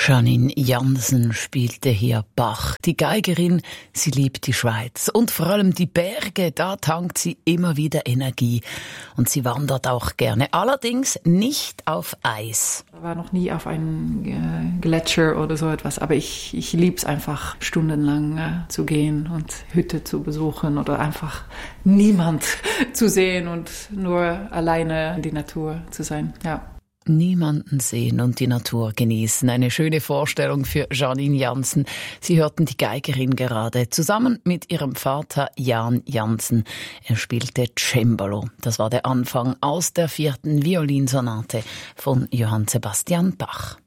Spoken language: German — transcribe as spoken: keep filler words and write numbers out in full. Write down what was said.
Janine Jansen spielte hier Bach. Die Geigerin, sie liebt die Schweiz und vor allem die Berge, da tankt sie immer wieder Energie. Und sie wandert auch gerne, allerdings nicht auf Eis. Ich war noch nie auf einem äh, Gletscher oder so etwas, aber ich, ich liebe es einfach, stundenlang äh, zu gehen und Hütte zu besuchen oder einfach niemand zu sehen und nur alleine in die Natur zu sein, ja. Niemanden sehen und die Natur genießen. Eine schöne Vorstellung für Janine Jansen. Sie hörten die Geigerin gerade zusammen mit ihrem Vater Jan Jansen. Er spielte Cembalo. Das war der Anfang aus der vierten Violinsonate von Johann Sebastian Bach.